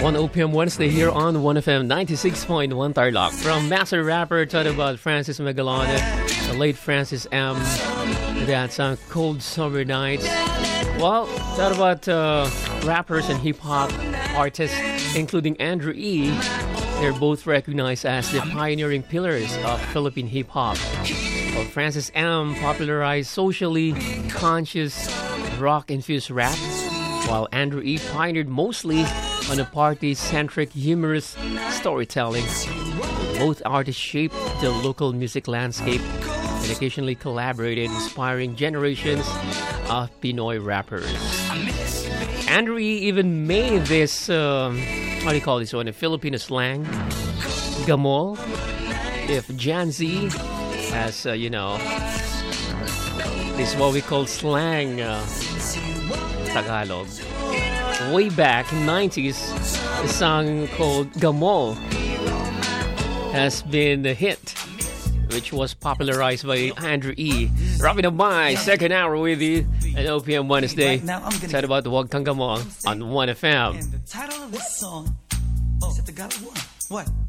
1 OPM Wednesday here on 1FM 96.1 Tarlac. From master rapper talked about Francis Magalon, the late Francis M. That song Cold Summer Nights. Well, talked about rappers and hip-hop artists including Andrew E. They're both recognized as the pioneering pillars of Philippine hip-hop. Well, Francis M. popularized socially conscious rock-infused rap, while Andrew E. pioneered mostly on a party-centric humorous storytelling. Both artists shaped the local music landscape and occasionally collaborated, inspiring generations of Pinoy rappers. Andrew E. even made this, what do you call this one, in Filipino slang, gamol. If Gen Z has, this is what we call slang Tagalog. Way back in the 90s, a song called Gamol has been a hit, which was popularized by Andrew E. Wrapping up my second hour with you at OPM Wednesday. Talk about the Wag Kang Gamol on 1FM. And the title of this song, is it the God of War? What?